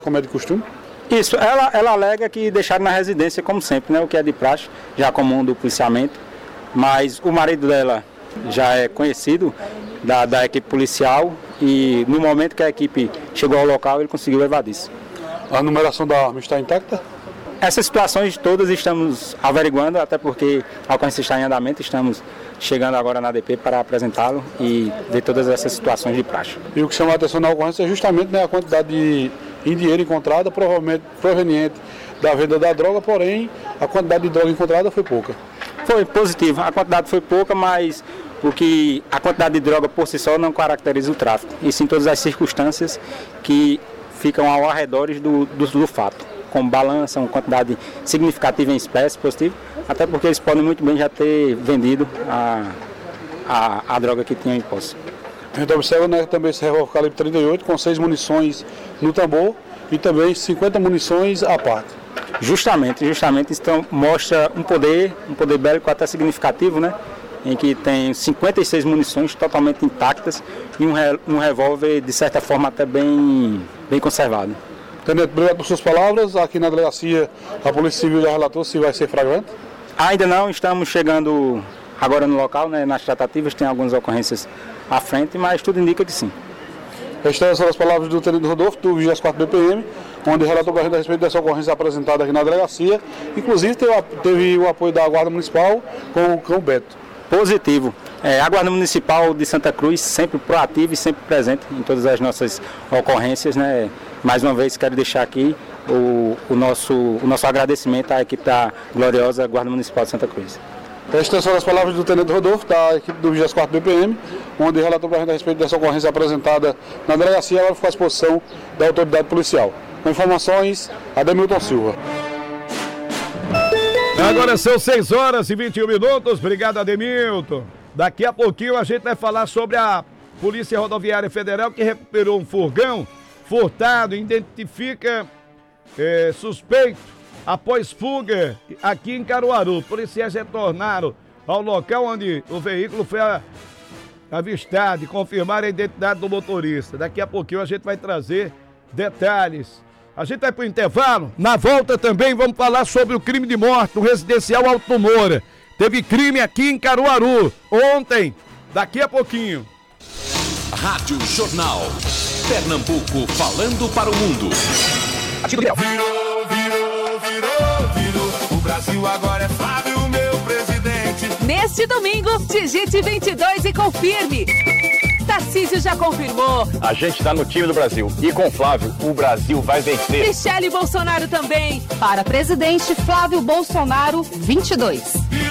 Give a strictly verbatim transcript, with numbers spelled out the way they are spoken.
Como é de costume? Isso, ela, ela alega que deixaram na residência como sempre, né? O que é de praxe, já comum do policiamento. Mas o marido dela já é conhecido da, da equipe policial e no momento que a equipe chegou ao local, ele conseguiu evadir-se. A numeração da arma está intacta? Essas situações todas estamos averiguando, até porque a ocorrência está em andamento, estamos chegando agora na A D P para apresentá-lo e ver todas essas situações de praxe. E o que chama a atenção na ocorrência é justamente, né, a quantidade de em dinheiro encontrada, provavelmente proveniente da venda da droga, porém a quantidade de droga encontrada foi pouca. Foi positivo, a quantidade foi pouca, mas o que a quantidade de droga por si só não caracteriza o tráfico, e sim todas as circunstâncias que ficam ao arredor do, do, do fato, como balança, uma quantidade significativa em espécie positivo, até porque eles podem muito bem já ter vendido a, a, a droga que tinham em posse. A gente observa, né, também esse revólver calibre trinta e oito com seis munições no tambor e também cinquenta munições à parte. Justamente, justamente, então mostra um poder, um poder bélico até significativo, né? Em que tem cinquenta e seis munições totalmente intactas e um, re, um revólver, de certa forma, até bem, bem conservado. Tenente, obrigado por suas palavras. Aqui na delegacia, a Polícia Civil já relatou se vai ser flagrante? Ainda não, estamos chegando agora no local, né? Nas tratativas, tem algumas ocorrências à frente, mas tudo indica que sim. Estas são as palavras do Tenente Rodolfo, do vigésimo quarto B P M, onde relatou para a gente a respeito dessa ocorrência apresentada aqui na delegacia. Inclusive, teve, teve o apoio da Guarda Municipal com, com o Beto. Positivo. É, a Guarda Municipal de Santa Cruz sempre proativa e sempre presente em todas as nossas ocorrências, né? Mais uma vez, quero deixar aqui o, o, nosso, o nosso agradecimento à equipe da gloriosa Guarda Municipal de Santa Cruz. Estas são as palavras do Tenente Rodolfo, da equipe do vigésimo quarto B P M, onde relatou para a gente a respeito dessa ocorrência apresentada na delegacia e agora ficou à disposição da autoridade policial. Com informações, Ademilton Silva. Agora são seis horas e vinte e um minutos. Obrigado, Ademilton. Daqui a pouquinho a gente vai falar sobre a Polícia Rodoviária Federal que recuperou um furgão furtado, identifica é, suspeito após fuga aqui em Caruaru. Policiais retornaram ao local onde o veículo foi avistado e confirmaram a identidade do motorista. Daqui a pouquinho a gente vai trazer detalhes. A gente vai para o intervalo. Na volta também vamos falar sobre o crime de morte no residencial Alto Moura. Teve crime aqui em Caruaru ontem. Daqui a pouquinho. Rádio Jornal. Pernambuco falando para o mundo. Virou, virou, virou, virou. O Brasil agora é Flávio, meu presidente. Neste domingo, digite vinte e dois e confirme. Tarcísio já confirmou. A gente tá no time do Brasil. E com Flávio, o Brasil vai vencer. Michele Bolsonaro também. Para presidente, Flávio Bolsonaro, vinte e dois.